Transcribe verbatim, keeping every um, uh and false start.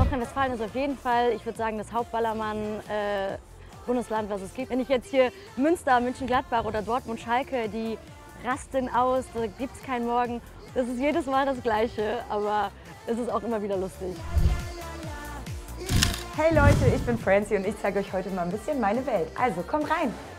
Nordrhein-Westfalen ist auf jeden Fall, ich würde sagen, das Hauptballermann-Bundesland, was es gibt. Wenn ich jetzt hier Münster, Mönchengladbach oder Dortmund, Schalke, die rasten aus, da gibt es keinen Morgen. Das ist jedes Mal das Gleiche, aber es ist auch immer wieder lustig. Hey Leute, ich bin Francie und ich zeige euch heute mal ein bisschen meine Welt. Also kommt rein!